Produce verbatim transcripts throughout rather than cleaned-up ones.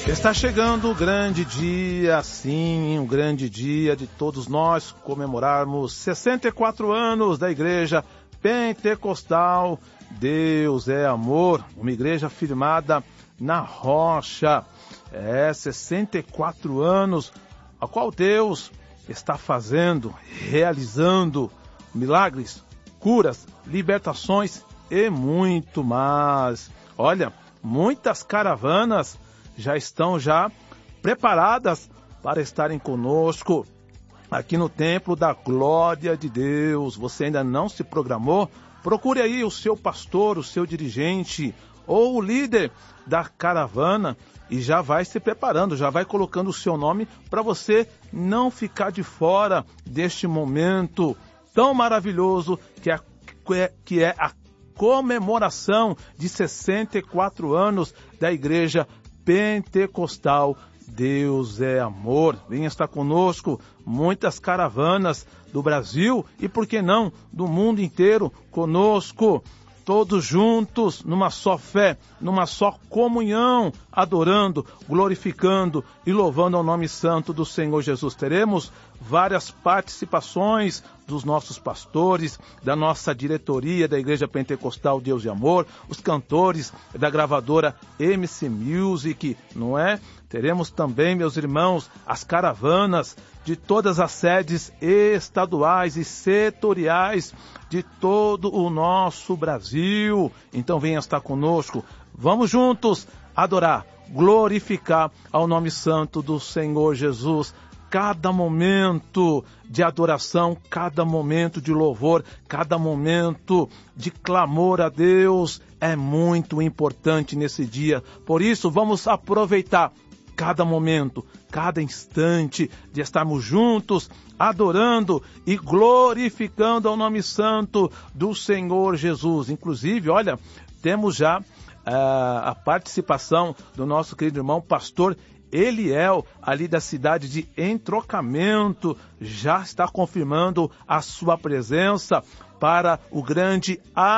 Está chegando o grande dia, sim, um grande dia de todos nós comemorarmos sessenta e quatro anos da Igreja Pentecostal Deus é Amor, uma igreja firmada na rocha. É, sessenta e quatro anos, a qual Deus está fazendo, realizando milagres, curas, libertações e muito mais. Olha, muitas caravanas já estão já preparadas para estarem conosco aqui no Templo da Glória de Deus. Você ainda não se programou? Procure aí o seu pastor, o seu dirigente ou o líder da caravana e já vai se preparando, já vai colocando o seu nome para você não ficar de fora deste momento tão maravilhoso que é, que é a comemoração de sessenta e quatro anos da Igreja Pentecostal Deus é Amor. Venha estar conosco, muitas caravanas do Brasil e, por que não, do mundo inteiro conosco, todos juntos, numa só fé, numa só comunhão, adorando, glorificando e louvando ao nome santo do Senhor Jesus. Teremos várias participações dos nossos pastores, da nossa diretoria da Igreja Pentecostal Deus e Amor, os cantores da gravadora M C Music, não é? Teremos também, meus irmãos, as caravanas de todas as sedes estaduais e setoriais de todo o nosso Brasil. Então venha estar conosco. Vamos juntos adorar, glorificar ao nome santo do Senhor Jesus. Cada momento de adoração, cada momento de louvor, cada momento de clamor a Deus é muito importante nesse dia. Por isso, vamos aproveitar cada momento, cada instante de estarmos juntos, adorando e glorificando ao nome santo do Senhor Jesus. Inclusive, olha, temos já uh, a participação do nosso querido irmão pastor Eliel, ali da cidade de Entrocamento, já está confirmando a sua presença para o grande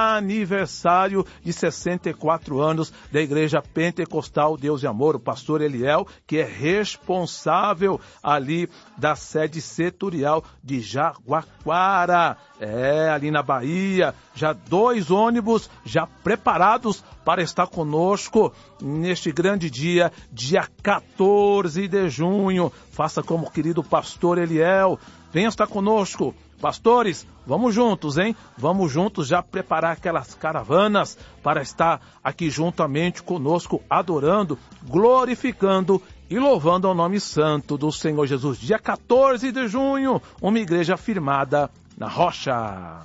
aniversário de sessenta e quatro anos da Igreja Pentecostal Deus e Amor. O pastor Eliel, que é responsável ali da sede setorial de Jaguaquara, é, ali na Bahia, já dois ônibus já preparados para estar conosco neste grande dia, dia quatorze de junho. Faça como o querido pastor Eliel, venha estar conosco. Pastores, vamos juntos, hein? Vamos juntos já preparar aquelas caravanas para estar aqui juntamente conosco, adorando, glorificando e louvando ao nome santo do Senhor Jesus. Dia quatorze de junho, uma igreja firmada na rocha.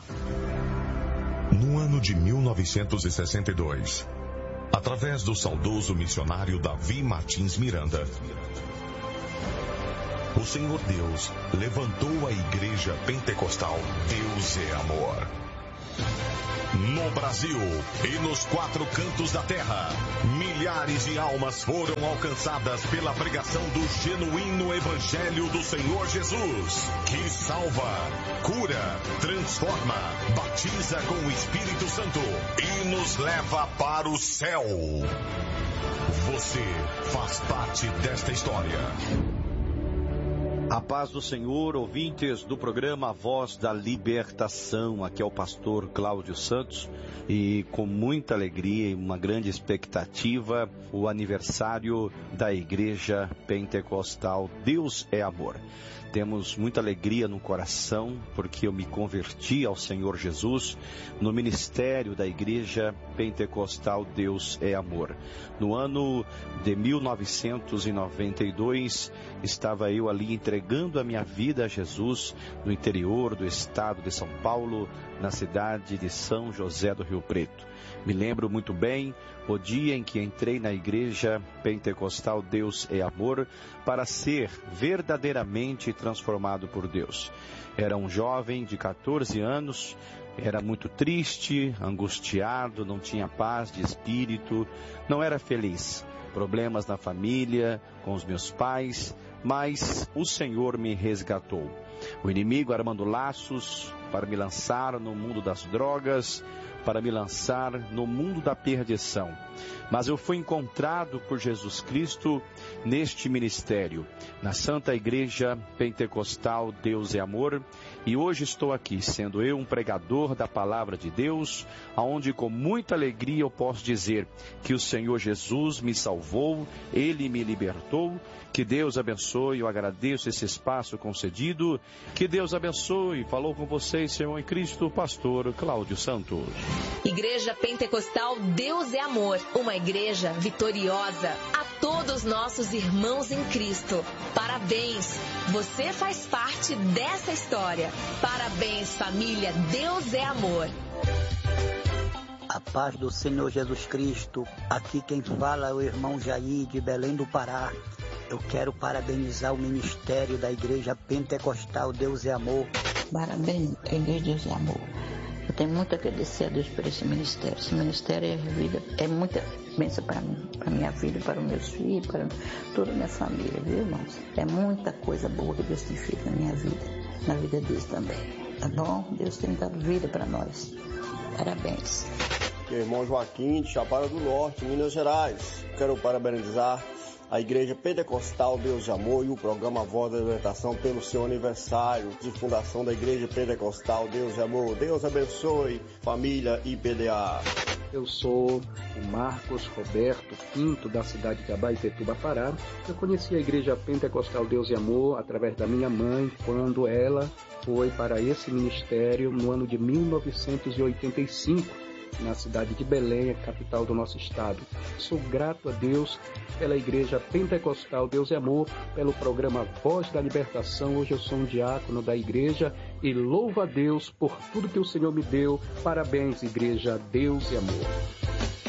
No ano de mil novecentos e sessenta e dois, através do saudoso missionário Davi Martins Miranda, o Senhor Deus levantou a Igreja Pentecostal Deus é Amor. No Brasil e nos quatro cantos da terra, milhares de almas foram alcançadas pela pregação do genuíno Evangelho do Senhor Jesus, que salva, cura, transforma, batiza com o Espírito Santo e nos leva para o céu. Você faz parte desta história. A paz do Senhor, ouvintes do programa Voz da Libertação. Aqui é o pastor Cláudio Santos e com muita alegria e uma grande expectativa, o aniversário da Igreja Pentecostal Deus é Amor. Temos muita alegria no coração, porque eu me converti ao Senhor Jesus no ministério da Igreja Pentecostal Deus é Amor. No ano de mil novecentos e noventa e dois, estava eu ali entregando a minha vida a Jesus no interior do estado de São Paulo, na cidade de São José do Rio Preto. Me lembro muito bem o dia em que entrei na Igreja Pentecostal Deus é Amor para ser verdadeiramente transformado por Deus. Era um jovem de quatorze anos, era muito triste, angustiado, não tinha paz de espírito, não era feliz. Problemas na família, com os meus pais, mas o Senhor me resgatou. O inimigo armando laços para me lançar no mundo das drogas, para me lançar no mundo da perdição. Mas eu fui encontrado por Jesus Cristo neste ministério, na Santa Igreja Pentecostal Deus é Amor, e hoje estou aqui, sendo eu um pregador da Palavra de Deus, aonde com muita alegria eu posso dizer que o Senhor Jesus me salvou, Ele me libertou. Que Deus abençoe, eu agradeço esse espaço concedido. Que Deus abençoe. Falou com vocês, Senhor em Cristo, pastor Cláudio Santos. Igreja Pentecostal Deus é Amor, uma igreja vitoriosa. A todos nossos irmãos em Cristo, parabéns, você faz parte dessa história. Parabéns, família, Deus é Amor. A paz do Senhor Jesus Cristo. Aqui quem fala é o irmão Jair de Belém do Pará. Eu quero parabenizar o ministério da Igreja Pentecostal Deus é Amor. Parabéns, Igreja Deus é Amor. Eu tenho muito a agradecer a Deus por esse ministério. Esse ministério é vida, é muita bênção para mim, para minha vida, para os meus filhos, para toda a minha família, viu, irmãos? É muita coisa boa que Deus tem feito na minha vida, na vida deles também. Tá bom? Deus tem dado vida para nós. Parabéns. Aqui é o irmão Joaquim de Chapada do Norte, Minas Gerais. Quero parabenizar a Igreja Pentecostal Deus de Amor e o programa Voz da Libertação pelo seu aniversário de fundação da Igreja Pentecostal Deus de Amor. Deus abençoe, família I P D A. Eu sou o Marcos Roberto Pinto, da cidade de Abaetetuba, Pará. Eu conheci a Igreja Pentecostal Deus e Amor através da minha mãe, quando ela foi para esse ministério no ano de mil novecentos e oitenta e cinco. Na cidade de Belém, a capital do nosso estado. Sou grato a Deus pela Igreja Pentecostal Deus e Amor, pelo programa Voz da Libertação. Hoje eu sou um diácono da igreja e louvo a Deus por tudo que o Senhor me deu. Parabéns, Igreja Deus e Amor.